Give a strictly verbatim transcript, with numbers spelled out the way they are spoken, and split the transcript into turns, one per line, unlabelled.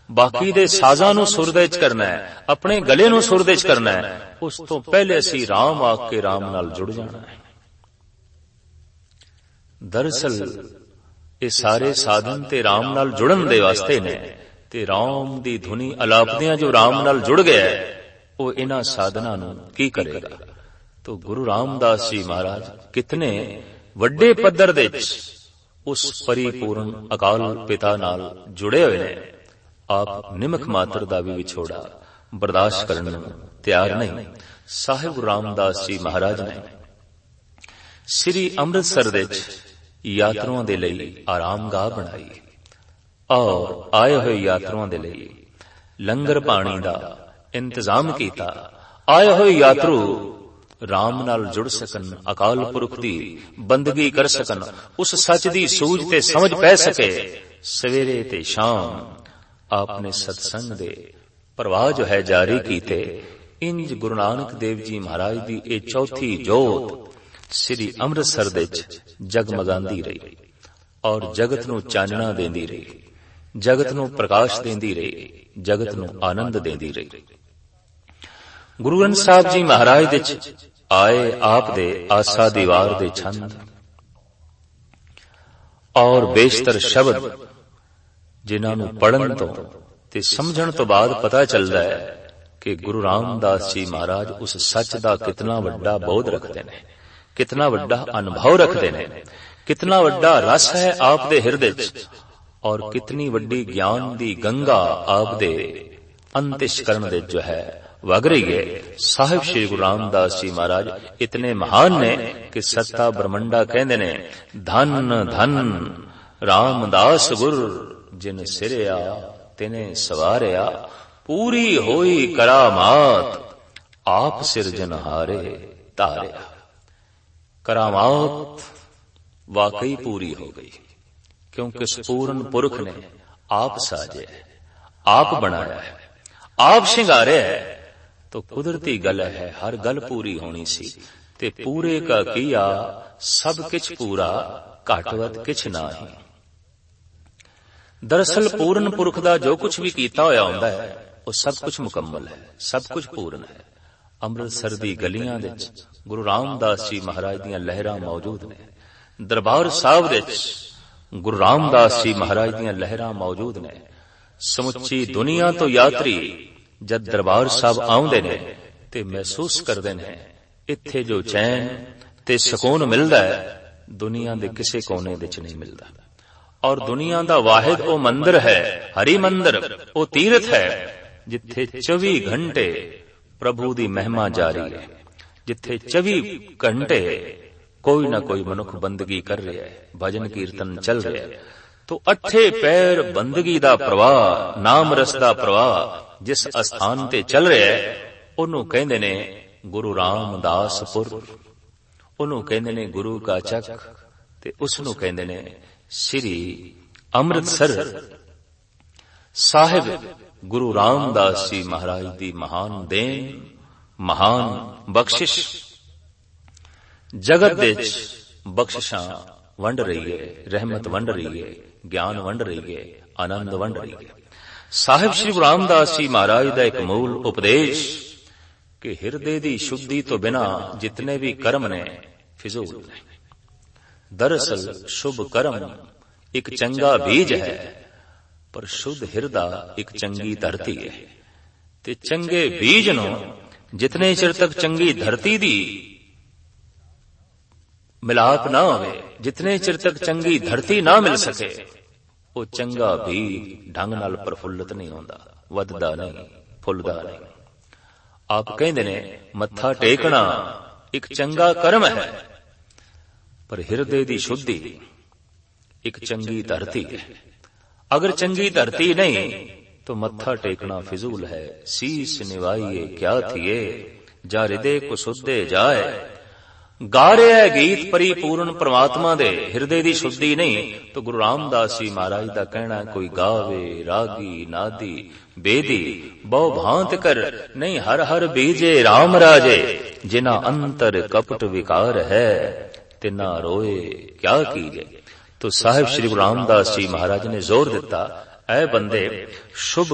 बाकी दे साजां नूं सुर दे च करना है, अपने गले नूं सुर दे च करना है, उस तो पहले असीं राम आख के राम नाल जुड़ जाना है। दरअसल ये सारे साधन ते राम नाल जुड़न दे वास्ते ने, ते राम दी धुनी अलापदियां जो राम नाल जुड़ गया है वो इन्हां साधनां नूं की करेगा। तो गुरु रामदास जी महाराज कितने वड्डे पद्धर दे उस परिपूर्ण अकाल पिता नाल जुड़े हुए ने। आप निमक मात्र दा भी विछोड़ा बर्दाश्त करने नूं तैयार नहीं। साहिब गुरु रामदास जी महाराज ने श्री अमृतसर दे यात्रुओं दे लई आरामगाह बनाई और आए हुए यात्रुओं दे लई लंगर पानी दा इंतजाम कीता। आए हुए यात्रु राम नाल जुड़ सकन, अकाल पुरख दी बंदगी कर सकन, उस सच दी सूझ ते समझ पै सके। सवेरे ते शाम आपने सत्संग दे प्रवाह जो है जारी कीते। इंज गुरु नानक देव जी महाराज दी ए चौथी जोत श्री अमृतसर दे जगमगांदी रही और जगत नूं चानना देंदी रही, जगत नूं प्रकाश देंदी रही, जगत नूं आनंद देंदी रही। गुरु ग्रंथ साहब जी महाराज दे आए आप दे आसा दीवार दे छंद और बेशतर शब्द जिन्हां नूं पढ़न तो ते समझण तो बाद पता चलदा है कि गुरु रामदास जी महाराज उस सच दा कितना वड्डा बोध रखते ने, कितना वड्डा अनुभव रखते ने, कितना वड्डा रस है आप दे हिरदे च और कितनी वड्डी ज्ञान दी गंगा आप दे अंतःकरण दे जो है वग रही है। साहिब श्री गुरु रामदास जी महाराज इतने महान ने कि सत्ता ब्रह्मंडा कहंदे ने, धन धन रामदास गुर जिन सिरया तिने सवारिया, पूरी होई करामात आप सिरजनहारे तारिया। करामात वाकई पूरी हो गई, क्योंकि पूर्ण पुरख ने आप साजे, आप बनाया है, आप शिंगारे है। तो कुदरती गल है, हर गल पूरी होनी सी ते पूरे का किया सब किछ पूरा, घटवत किछ नाही। दरअसल पूर्ण पुरख दा जो कुछ भी कीता होया हुंदा है वो सब कुछ मुकम्मल है, सब कुछ पूर्ण है। अमृतसर दी गलियां दे गुरु रामदास जी महाराज दियां लहरां मौजूद ने, दरबार साहब दे गुरु रामदास जी महाराज दियां लहरां मौजूद ने। समुची दुनिया तो यात्री जद दरबार साहब आउंदे ने ते महसूस करदे ने इत्थे जो चैन ते सुकून मिलदा है दुनिया दे किसे कोने विच नहीं मिलदा। और दुनिया दा वाहिद ओ मंदिर है, हरि मंदिर, ओ तीर्थ है जिथे चौबी घंटे प्रभु दी महिमा जारी है, जिथे चौबी घंटे कोई ना कोई मनुख बंदगी कर रहा है, भजन कीर्तन चल रहा है। तो अठे पैर बंदगी दा प्रवाह, नाम रस दा प्रवाह जिस स्थान ते चल रहा है ओनू कहंदे ने गुरु रामदासपुर, ओनू कहंदे ने गुरु का चक, ते उसनू कहंदे ने श्री अमृतसर। साहिब गुरु रामदास जी महाराज दी महान देन, महान बख्शिश जगत दे बख्शिशां वंड रही है, रहमत वंड रही है, ज्ञान वंड रही है, आनंद वंड रही है। साहिब श्री गुरु रामदास जी महाराज दा एक मूल उपदेश कि हिरदे दी शुद्धि तो बिना जितने भी कर्म ने फिजूल ने। दरअसल शुभ कर्म एक चंगा बीज है, पर शुद्ध हिरदा एक चंगी धरती है। ते चंगे बीज नो जितने चिर तक चंगी धरती दी मिलाप ना होवे, जितने चिर तक चंगी धरती ना मिल सके, वो चंगा भी ढंग नाल प्रफुल्लित नहीं होंदा, वधदा नहीं, फुलदा नहीं। आप कहंदे ने मत्था टेकना एक चंगा कर्म है, पर हिरदे दी शुद्धि एक चंगी धरती है। अगर चंगी धरती नहीं तो मत्था टेकना फिजूल है। शीश निवाइए क्या थिए, जा हृदय को सुधे जाए। गा रहे है गीत परिपूर्ण परमात्मा दे, हिरदे दी शुद्धि नहीं तो गुरु रामदास जी महाराज दा कहना है कोई गावे रागी नादी बेदी बहु भांत कर नहीं हर हर बीजे राम राजे, जिना अंतर कपट विकार है तिना रोए क्या कीजे। तो साहिब श्री गुरु रामदास जी महाराज ने जोर दिता, ऐ बंदे शुभ